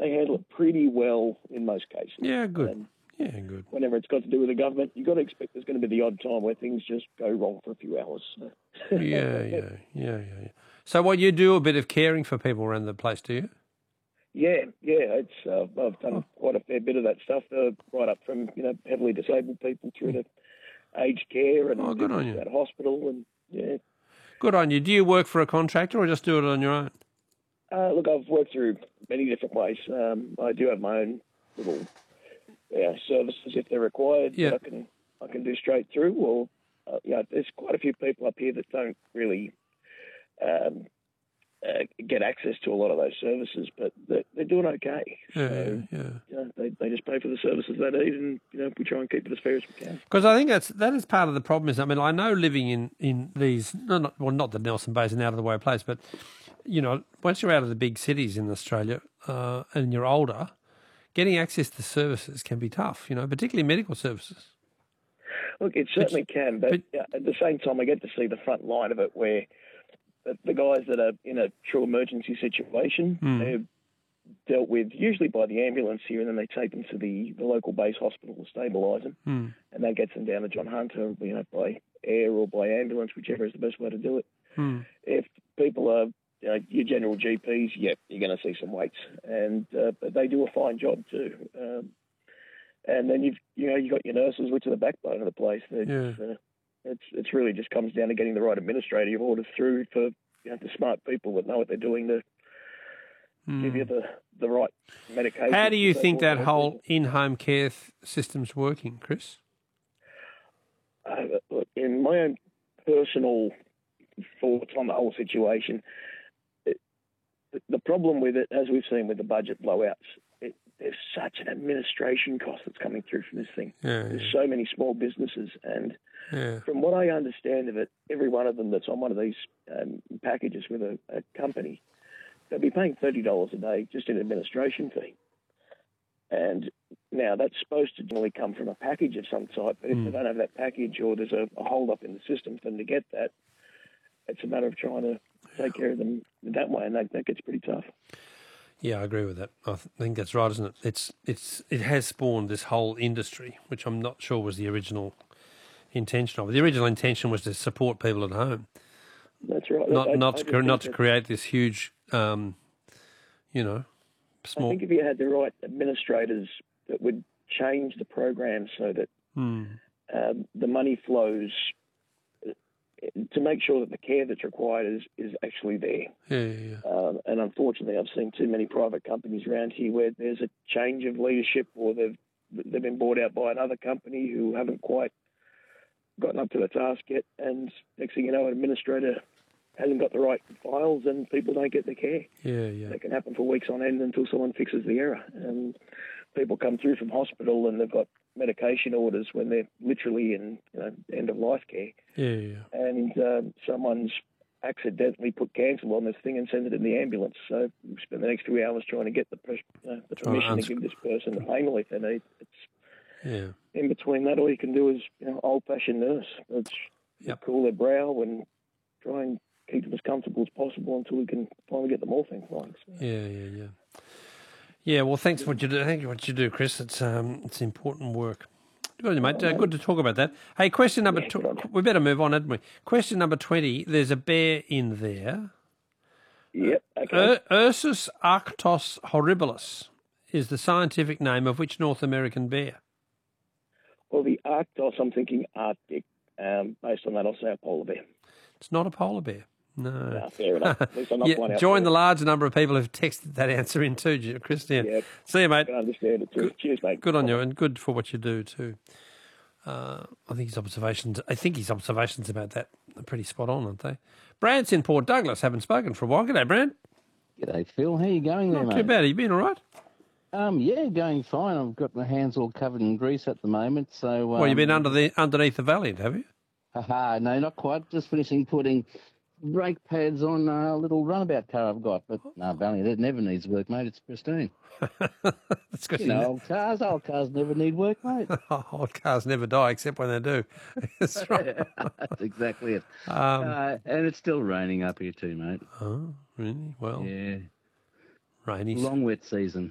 they handle it pretty well in most cases. Yeah, good. Good. Whenever it's got to do with the government, you've got to expect there's going to be the odd time where things just go wrong for a few hours. Yeah. So what, you do a bit of caring for people around the place, do you? Yeah. It's I've done quite a fair bit of that stuff, right up from heavily disabled people through to aged care and good on you. At hospital and Good on you. Do you work for a contractor or just do it on your own? Look, I've worked through many different ways. I do have my own little services if they're required. Yeah. That I can do straight through. Or there's quite a few people up here that don't really get access to a lot of those services, but they're doing okay. They just pay for the services they need, and we try and keep it as fair as we can. Because I think that is part of the problem. I know living in these, not the Nelson Basin out of the way place, but once you're out of the big cities in Australia and you're older, getting access to services can be tough. Particularly medical services. Look, it certainly can, but at the same time, I get to see the front line of it, where the guys that are in a true emergency situation, they're dealt with usually by the ambulance here, and then they take them to the local base hospital to stabilise them, and that gets them down to John Hunter, by air or by ambulance, whichever is the best way to do it. If people are your general GPs, you're going to see some waits, and but they do a fine job too. And then you've got your nurses, which are the backbone of the place. It's really just comes down to getting the right administrative orders through for the smart people that know what they're doing to give you the right medication. How do you think that whole in-home care system's working, Chris? Look, in my own personal thoughts on the whole situation, the problem with it, as we've seen with the budget blowouts, there's such an administration cost that's coming through from this thing. There's so many small businesses, and from what I understand of it, every one of them that's on one of these packages with a company, they'll be paying $30 a day just in administration fee. And now that's supposed to generally come from a package of some type, but if they don't have that package, or there's a hold-up in the system for them to get that, it's a matter of trying to take care of them that way, and that gets pretty tough. Yeah, I agree with that. I think that's right, isn't it? It has spawned this whole industry, which I'm not sure was the original intention of it. The original intention was to support people at home. That's right. Not to create this huge, small. I think if you had the right administrators that would change the program so that the money flows to make sure that the care that's required is actually there. And unfortunately, I've seen too many private companies around here where there's a change of leadership, or they've been bought out by another company who haven't quite gotten up to the task yet. And next thing you know, an administrator hasn't got the right files, and people don't get the care. That can happen for weeks on end until someone fixes the error. And people come through from hospital and they've got medication orders when they're literally in end-of-life care. And someone's accidentally put cancel on this thing and sent it in the ambulance. So we spend the next 2 hours trying to get the permission to give this person the pain relief they need. In between that, all you can do is old-fashioned nurse. Cool their brow and try and keep them as comfortable as possible until we can finally get them all things flying. So. Yeah, well, thanks for what you do. Thank you for what you do, Chris. It's important work. Good on you, mate. Good to talk about that. Hey, question number we better move on, hadn't we? Question number 20. There's a bear in there. Yep. Okay. Ursus arctos horribilis is the scientific name of which North American bear? Well, the arctos, I'm thinking Arctic. Based on that, I'll say a polar bear. It's not a polar bear. No. Fair enough. At least I'm not one out join there. the large number of people who've texted that answer in too, Christian. Yeah. See you, mate. I can understand it too. Cheers, mate. Good on you, and good for what you do too. I think his observations about that are pretty spot on, aren't they? Brant's in Port Douglas. Haven't spoken for a while. G'day, Brant. G'day, Phil. How you going there, mate? Not too bad. Are you been all right? Yeah, going fine. I've got my hands all covered in grease at the moment. So. Well, you've been underneath the Valiant, have you? No, not quite. Just finishing putting brake pads on a little runabout car I've got. But no, Valiant, it never needs work, mate. It's pristine. That's good. Old cars never need work, mate. Old cars never die except when they do. That's right. That's exactly it. And it's still raining up here too, mate. Oh, really? Well, yeah. Rainy. Long wet season.